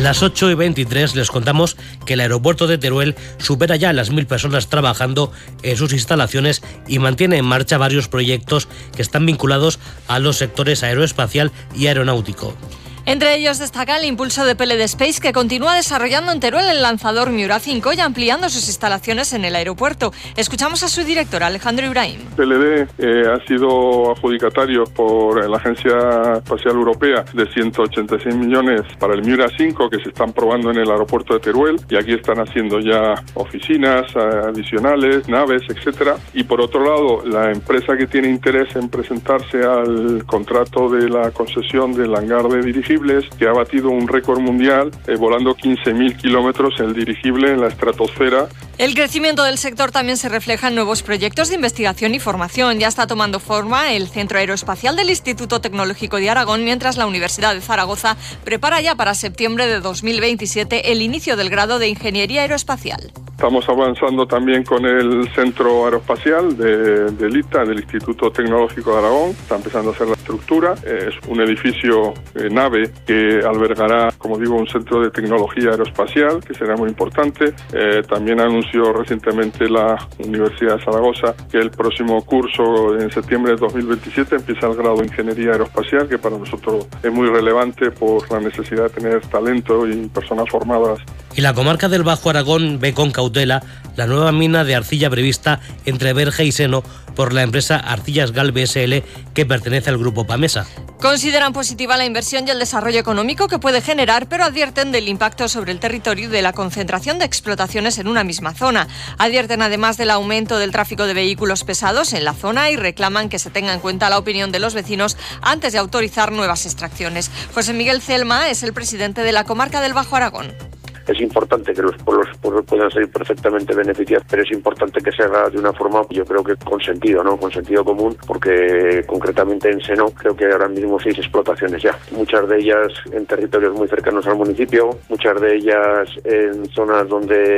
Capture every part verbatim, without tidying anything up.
las ocho y veintitrés les contamos que el aeropuerto de Teruel supera ya las mil personas trabajando en sus instalaciones y mantiene en marcha varios proyectos que están vinculados a los sectores aeroespacial y aeronáutico. Entre ellos destaca el impulso de P L D Space, que continúa desarrollando en Teruel el lanzador Miura cinco y ampliando sus instalaciones en el aeropuerto. Escuchamos a su director, Alejandro Ibrahim. P L D eh, ha sido adjudicatario por la Agencia Espacial Europea de ciento ochenta y seis millones para el Miura cinco, que se están probando en el aeropuerto de Teruel, y aquí están haciendo ya oficinas adicionales, naves, etcétera. Y por otro lado, la empresa que tiene interés en presentarse al contrato de la concesión del hangar de dirigibles, que ha batido un récord mundial, eh, volando quince mil kilómetros el dirigible en la estratosfera. El crecimiento del sector también se refleja en nuevos proyectos de investigación y formación. Ya está tomando forma el Centro Aeroespacial del Instituto Tecnológico de Aragón, mientras la Universidad de Zaragoza prepara ya para septiembre de dos mil veintisiete el inicio del grado de Ingeniería Aeroespacial. Estamos avanzando también con el Centro Aeroespacial de, del I T A, del Instituto Tecnológico de Aragón. Está empezando a hacer la estructura. Es un edificio eh, nave que albergará, como digo, un centro de tecnología aeroespacial, que será muy importante. Eh, también anunció recientemente la Universidad de Zaragoza que el próximo curso, en septiembre de dos mil veintisiete, empieza el grado de Ingeniería Aeroespacial, que para nosotros es muy relevante por la necesidad de tener talento y personas formadas. Y la comarca del Bajo Aragón ve con cautela la nueva mina de arcilla prevista entre Berge y Seno por la empresa Arcillas Galve S L, que pertenece al grupo Pamesa. Consideran positiva la inversión y el desarrollo económico que puede generar, pero advierten del impacto sobre el territorio y de la concentración de explotaciones en una misma zona. Advierten además del aumento del tráfico de vehículos pesados en la zona y reclaman que se tenga en cuenta la opinión de los vecinos antes de autorizar nuevas extracciones. José Miguel Celma es el presidente de la comarca del Bajo Aragón. Es importante que los pueblos puedan ser perfectamente beneficiados, pero es importante que se haga de una forma, yo creo que con sentido, ¿no? Con sentido común, porque concretamente en Seno creo que ahora mismo seis explotaciones ya. Muchas de ellas en territorios muy cercanos al municipio, muchas de ellas en zonas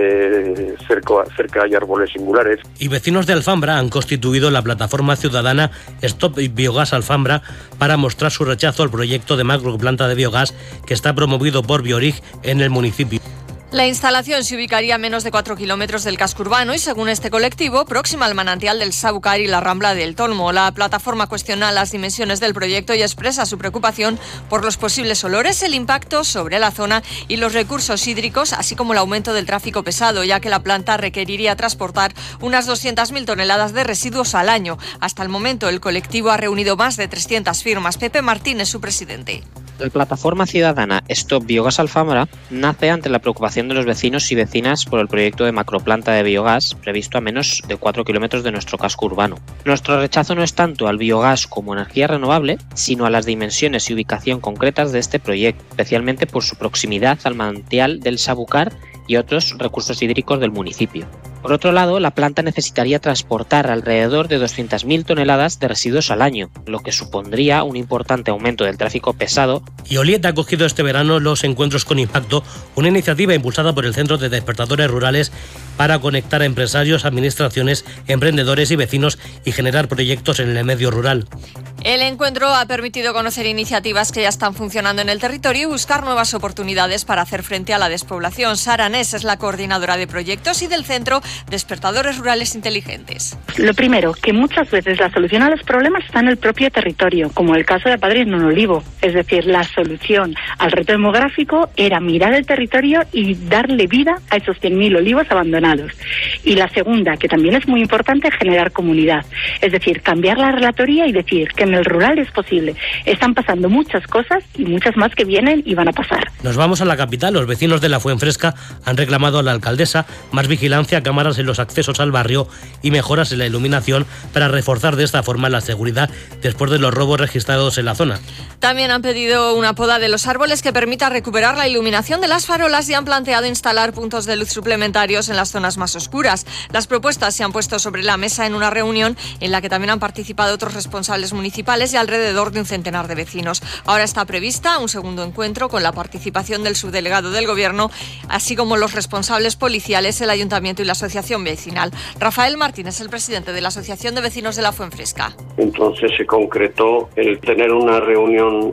donde cerca, cerca hay árboles singulares. Y vecinos de Alfambra han constituido la plataforma ciudadana Stop Biogás Alfambra para mostrar su rechazo al proyecto de macroplanta de biogás que está promovido por Biorig en el municipio. La instalación se ubicaría a menos de cuatro kilómetros del casco urbano y, según este colectivo, próxima al manantial del Sabucar y la Rambla del Tolmo. La plataforma cuestiona las dimensiones del proyecto y expresa su preocupación por los posibles olores, el impacto sobre la zona y los recursos hídricos, así como el aumento del tráfico pesado, ya que la planta requeriría transportar unas doscientas mil toneladas de residuos al año. Hasta el momento, el colectivo ha reunido más de trescientas firmas. Pepe Martín es su presidente. La plataforma ciudadana Stop Biogás Alfambra nace ante la preocupación de los vecinos y vecinas por el proyecto de macroplanta de biogás previsto a menos de cuatro kilómetros de nuestro casco urbano. Nuestro rechazo no es tanto al biogás como energía renovable, sino a las dimensiones y ubicación concretas de este proyecto, especialmente por su proximidad al manantial del Sabucar y otros recursos hídricos del municipio. Por otro lado, la planta necesitaría transportar alrededor de doscientas mil toneladas de residuos al año, lo que supondría un importante aumento del tráfico pesado. Y Oliet ha acogido este verano los Encuentros con Impacto, una iniciativa impulsada por el Centro de Despertadores Rurales para conectar a empresarios, administraciones, emprendedores y vecinos y generar proyectos en el medio rural. El encuentro ha permitido conocer iniciativas que ya están funcionando en el territorio y buscar nuevas oportunidades para hacer frente a la despoblación. Sara Ness es la coordinadora de proyectos y del Centro Despertadores Rurales Inteligentes. Lo primero, que muchas veces la solución a los problemas está en el propio territorio, como el caso de Padrino en Olivo. Es decir, la solución al reto demográfico era mirar el territorio y darle vida a esos cien mil olivos abandonados. Y la segunda, que también es muy importante, generar comunidad. Es decir, cambiar la relatoría y decir que en el rural es posible. Están pasando muchas cosas y muchas más que vienen y van a pasar. Nos vamos a la capital. Los vecinos de la Fuenfresca han reclamado a la alcaldesa más vigilancia, cámaras en los accesos al barrio y mejoras en la iluminación para reforzar de esta forma la seguridad después de los robos registrados en la zona. También han pedido una poda de los árboles que permita recuperar la iluminación de las farolas y han planteado instalar puntos de luz suplementarios en las zonas más oscuras. Las propuestas se han puesto sobre la mesa en una reunión en la que también han participado otros responsables municipales y alrededor de un centenar de vecinos. Ahora está prevista un segundo encuentro con la participación del subdelegado del Gobierno, así como los responsables policiales, el Ayuntamiento y la Asociación Vecinal. Rafael Martín es el presidente de la Asociación de Vecinos de la Fuenfresca. Entonces se concretó el tener una reunión